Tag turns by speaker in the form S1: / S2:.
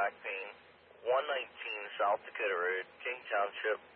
S1: back pain, 119 South Dakota Road, King Township,